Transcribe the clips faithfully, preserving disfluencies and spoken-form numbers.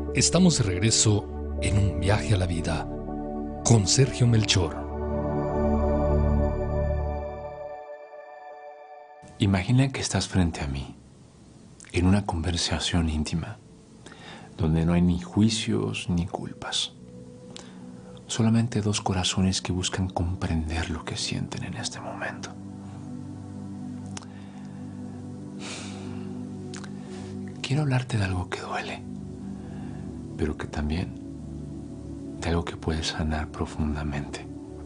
Estamos de regreso en un viaje a la vida con Sergio Melchor. Imagina que estás frente a mí, en una conversación íntima, donde no hay ni juicios ni culpas. Solamente dos corazones que buscan comprender lo que sienten en este momento. Quiero hablarte de algo que duele, pero que también de algo que puede sanar profundamente.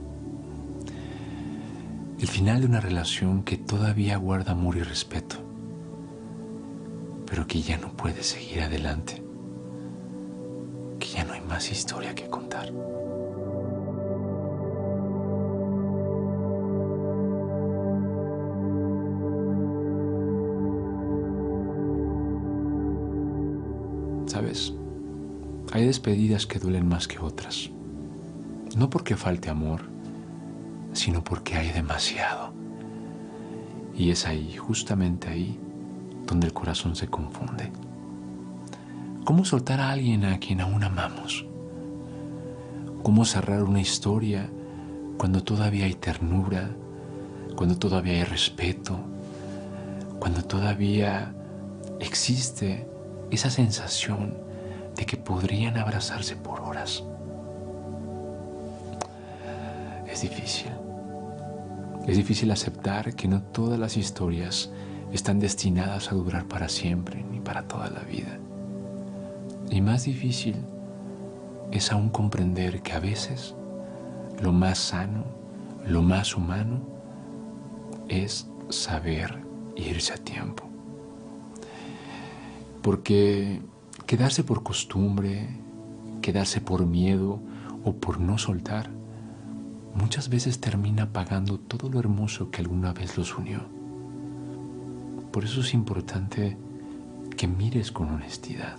El final de una relación que todavía guarda amor y respeto, pero que ya no puede seguir adelante, que ya no hay más historia que contar. ¿Sabes? Hay despedidas que duelen más que otras. No porque falte amor, sino porque hay demasiado. Y es ahí, justamente ahí, donde el corazón se confunde. ¿Cómo soltar a alguien a quien aún amamos? ¿Cómo cerrar una historia cuando todavía hay ternura, cuando todavía hay respeto, cuando todavía existe esa sensación de que podrían abrazarse por horas? Es difícil. Es difícil aceptar que no todas las historias están destinadas a durar para siempre ni para toda la vida. Y más difícil es aún comprender que a veces lo más sano, lo más humano, es saber irse a tiempo. Porque quedarse por costumbre, quedarse por miedo o por no soltar, muchas veces termina apagando todo lo hermoso que alguna vez los unió. Por eso es importante que mires con honestidad.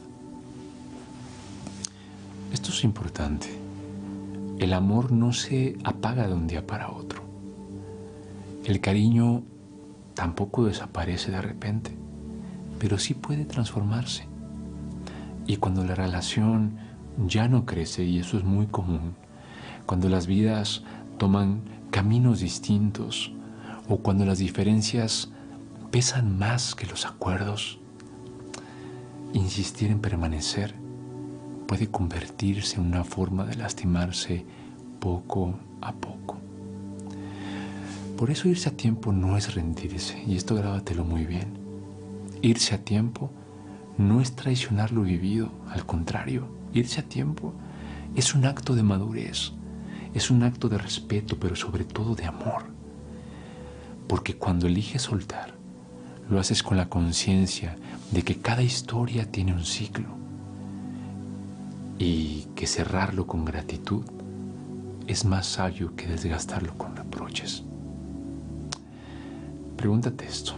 Esto es importante. El amor no se apaga de un día para otro. El cariño tampoco desaparece de repente, pero sí puede transformarse. Y cuando la relación ya no crece, y eso es muy común, cuando las vidas toman caminos distintos o cuando las diferencias pesan más que los acuerdos, insistir en permanecer puede convertirse en una forma de lastimarse poco a poco. Por eso irse a tiempo no es rendirse, y esto grábatelo muy bien. Irse a tiempo no es traicionar lo vivido, al contrario, irse a tiempo es un acto de madurez, es un acto de respeto, pero sobre todo de amor. Porque cuando eliges soltar, lo haces con la conciencia de que cada historia tiene un ciclo y que cerrarlo con gratitud es más sabio que desgastarlo con reproches. Pregúntate esto.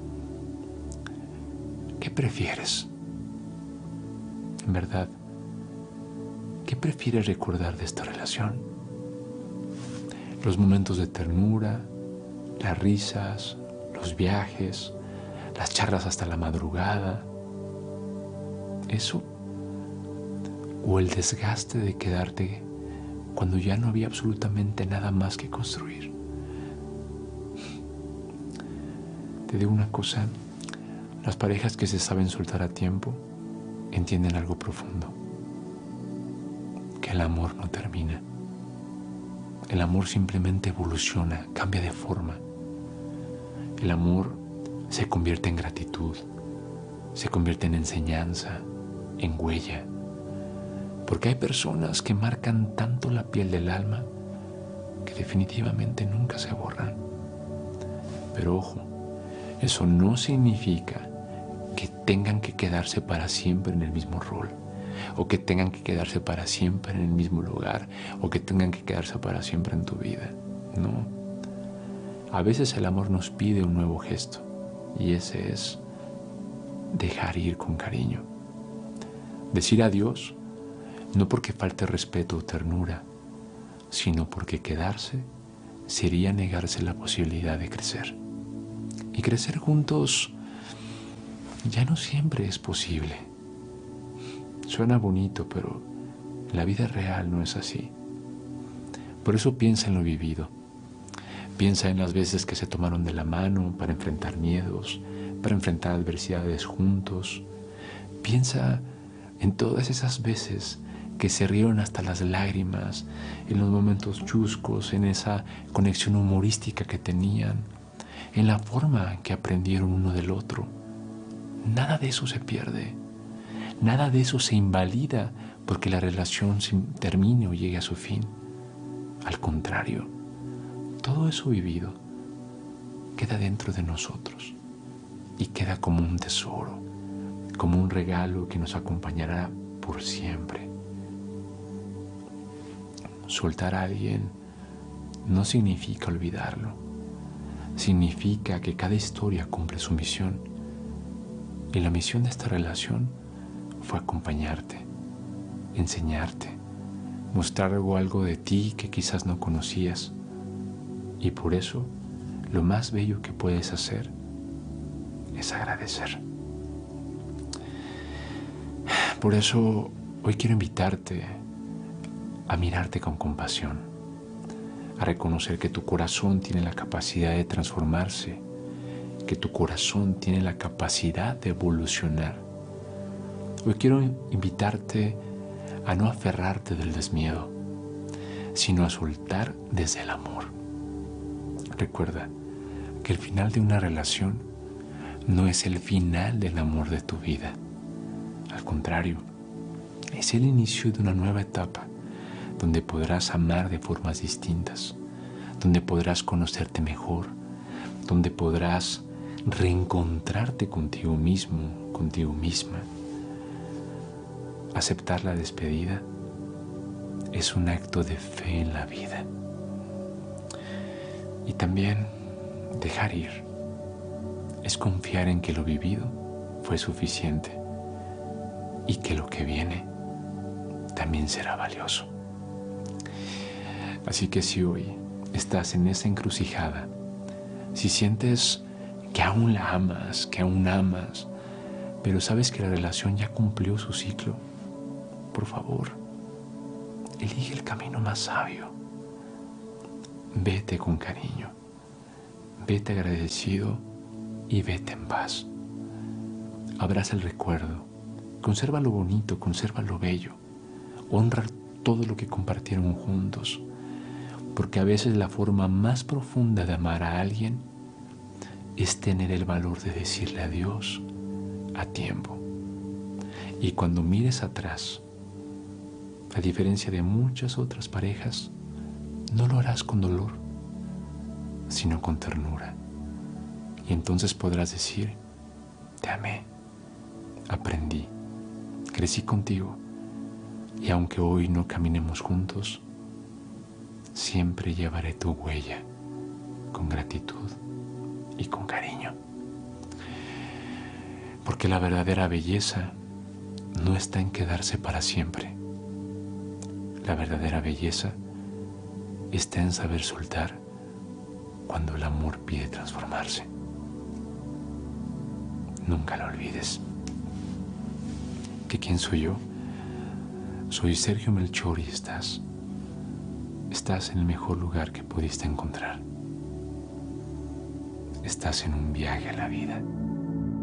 ¿Qué prefieres? En verdad, ¿qué prefieres recordar de esta relación? Los momentos de ternura, las risas, los viajes, las charlas hasta la madrugada. ¿Eso? ¿O el desgaste de quedarte cuando ya no había absolutamente nada más que construir? Te digo una cosa, las parejas que se saben soltar a tiempo entienden algo profundo, que el amor no termina. El amor simplemente evoluciona, cambia de forma. El amor se convierte en gratitud, se convierte en enseñanza, en huella. Porque hay personas que marcan tanto la piel del alma que definitivamente nunca se borran. Pero ojo, eso no significa que tengan que quedarse para siempre en el mismo rol, o que tengan que quedarse para siempre en el mismo lugar, o que tengan que quedarse para siempre en tu vida. No. A veces el amor nos pide un nuevo gesto, y ese es dejar ir con cariño. Decir adiós, no porque falte respeto o ternura, sino porque quedarse sería negarse la posibilidad de crecer. Y crecer juntos ya no siempre es posible. Suena bonito, pero la vida real no es así. Por eso piensa en lo vivido. Piensa en las veces que se tomaron de la mano para enfrentar miedos, para enfrentar adversidades juntos. Piensa en todas esas veces que se rieron hasta las lágrimas, en los momentos chuscos, en esa conexión humorística que tenían, en la forma que aprendieron uno del otro. Nada de eso se pierde, nada de eso se invalida porque la relación termine o llegue a su fin. Al contrario, todo eso vivido queda dentro de nosotros y queda como un tesoro, como un regalo que nos acompañará por siempre. Soltar a alguien no significa olvidarlo, significa que cada historia cumple su misión. Y la misión de esta relación fue acompañarte, enseñarte, mostrar algo, algo de ti que quizás no conocías. Y por eso, lo más bello que puedes hacer es agradecer. Por eso, hoy quiero invitarte a mirarte con compasión, a reconocer que tu corazón tiene la capacidad de transformarse, que tu corazón tiene la capacidad de evolucionar. Hoy quiero invitarte a no aferrarte del desmiedo, sino a soltar desde el amor. Recuerda que el final de una relación no es el final del amor de tu vida. Al contrario, es el inicio de una nueva etapa donde podrás amar de formas distintas, donde podrás conocerte mejor, donde podrás reencontrarte contigo mismo, contigo misma. Aceptar la despedida es un acto de fe en la vida. Y también dejar ir es confiar en que lo vivido fue suficiente y que lo que viene también será valioso. Así que si hoy estás en esa encrucijada, si sientes que aún la amas, que aún amas, pero sabes que la relación ya cumplió su ciclo, por favor, elige el camino más sabio. Vete con cariño, vete agradecido y vete en paz. Abraza el recuerdo, conserva lo bonito, conserva lo bello, honra todo lo que compartieron juntos, porque a veces la forma más profunda de amar a alguien es tener el valor de decirle adiós a tiempo. Y cuando mires atrás, a diferencia de muchas otras parejas, no lo harás con dolor, sino con ternura. Y entonces podrás decir, te amé, aprendí, crecí contigo, y aunque hoy no caminemos juntos, siempre llevaré tu huella con gratitud y con cariño. Porque la verdadera belleza no está en quedarse para siempre. La verdadera belleza está en saber soltar cuando el amor pide transformarse. Nunca lo olvides. ¿Que quién soy yo? Soy Sergio Melchor y estás, estás en el mejor lugar que pudiste encontrar. Estás en un viaje a la vida.